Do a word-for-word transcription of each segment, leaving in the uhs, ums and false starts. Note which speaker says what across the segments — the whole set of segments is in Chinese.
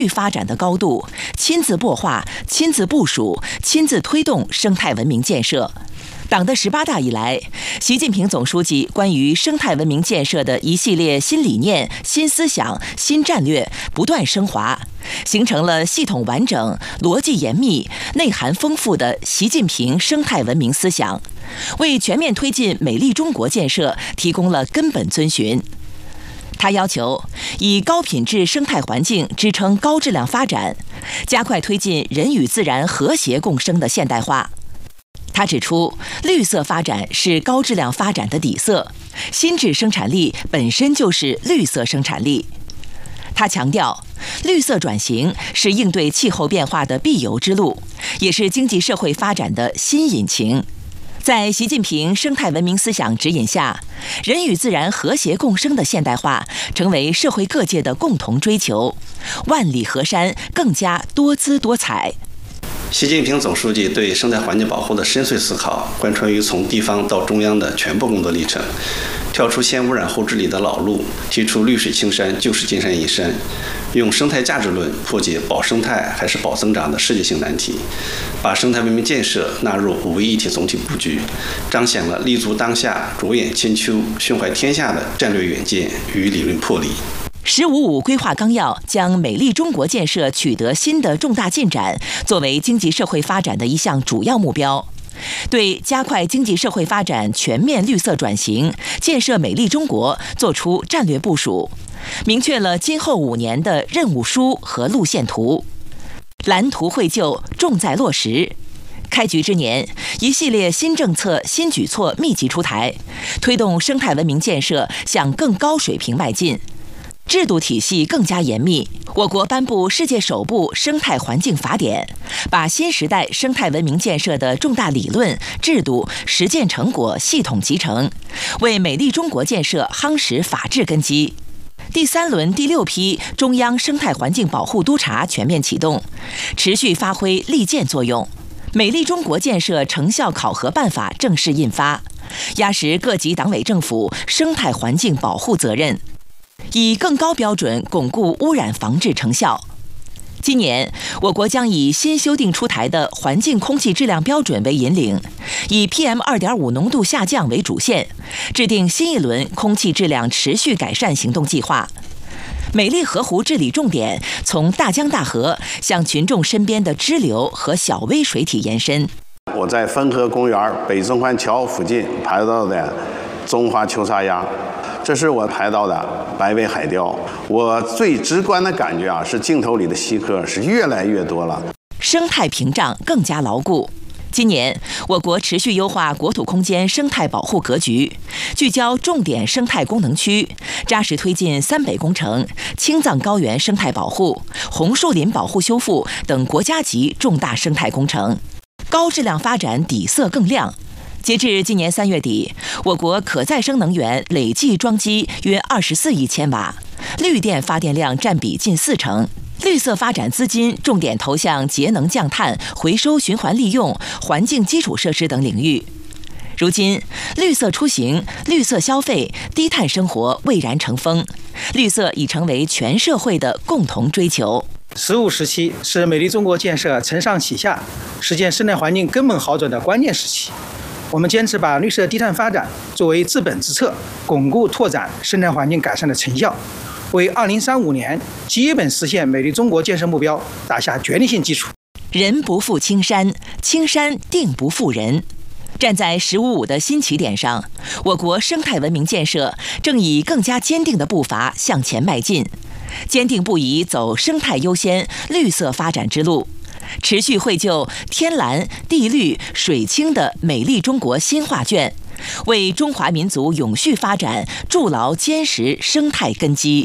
Speaker 1: 发展的高度，亲自擘画、亲自部署、亲自推动生态文明建设。党的十八大以来，习近平总书记关于生态文明建设的一系列新理念、新思想、新战略不断升华，形成了系统完整、逻辑严密、内涵丰富的习近平生态文明思想，为全面推进美丽中国建设提供了根本遵循。他要求以高品质生态环境支撑高质量发展，加快推进人与自然和谐共生的现代化。他指出，绿色发展是高质量发展的底色，新质生产力本身就是绿色生产力。他强调，绿色转型是应对气候变化的必由之路，也是经济社会发展的新引擎。在习近平生态文明思想指引下，人与自然和谐共生的现代化成为社会各界的共同追求，万里河山更加多姿多彩。
Speaker 2: 习近平总书记对生态环境保护的深邃思考，贯穿于从地方到中央的全部工作历程，跳出先污染后治理的老路，提出绿水青山就是金山银山，用生态价值论破解保生态还是保增长的世界性难题，把生态文明建设纳入五位一体总体布局，彰显了立足当下、着眼千秋、胸怀天下的战略远见与理论魄力。
Speaker 1: 十五五规划纲要将美丽中国建设取得新的重大进展作为经济社会发展的一项主要目标，对加快经济社会发展全面绿色转型、建设美丽中国作出战略部署，明确了今后五年的任务书和路线图，蓝图绘就，重在落实。开局之年，一系列新政策、新举措密集出台，推动生态文明建设向更高水平迈进。制度体系更加严密，我国颁布世界首部生态环境法典，把新时代生态文明建设的重大理论、制度、实践成果系统集成，为美丽中国建设夯实法治根基。第三轮第六批中央生态环境保护督察全面启动，持续发挥利剑作用。美丽中国建设成效考核办法正式印发，压实各级党委政府生态环境保护责任，以更高标准巩固污染防治成效。今年，我国将以新修订出台的环境空气质量标准为引领，以 P M 二点五 浓度下降为主线，制定新一轮空气质量持续改善行动计划。美丽河湖治理重点从大江大河向群众身边的支流和小微水体延伸。
Speaker 3: 我在汾河公园北中环桥附近拍到的中华秋沙鸭，这是我拍到的白尾海雕。我最直观的感觉啊，是镜头里的稀客是越来越多了，
Speaker 1: 生态屏障更加牢固。今年，我国持续优化国土空间生态保护格局，聚焦重点生态功能区，扎实推进三北工程、青藏高原生态保护、红树林保护修复等国家级重大生态工程，高质量发展底色更亮。截至今年三月底，我国可再生能源累计装机约二十四亿千瓦，绿电发电量占比近四成。绿色发展资金重点投向节能降碳、回收循环利用、环境基础设施等领域。如今，绿色出行、绿色消费、低碳生活蔚然成风，绿色已成为全社会的共同追求。
Speaker 4: 十五时期是美丽中国建设承上启下、实现生态环境根本好转的关键时期。我们坚持把绿色低碳发展作为治本之策，巩固拓展生态环境改善的成效，为二零三五年基本实现美丽中国建设目标打下决定性基础。
Speaker 1: 人不负青山，青山定不负人。站在十五五的新起点上，我国生态文明建设正以更加坚定的步伐向前迈进，坚定不移走生态优先、绿色发展之路，持续绘就天蓝、地绿、水清的美丽中国新画卷，为中华民族永续发展筑牢坚实生态根基。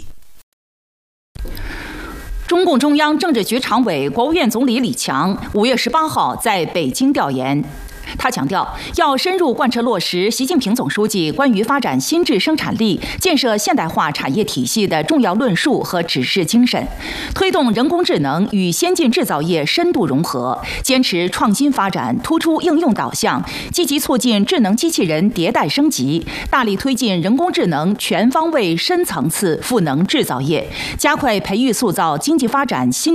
Speaker 5: 中共中央政治局常委、国务院总理李强五月十八号在北京调研， 他强调，要深入贯彻落实习近平总书记关于发展新质生产力、建设现代化产业体系的重要论述和指示精神，推动人工智能与先进制造业深度融合，坚持创新发展，突出应用导向，积极促进智能机器人迭代升级，大力推进人工智能全方位、深层次赋能制造业，加快培育塑造经济发展新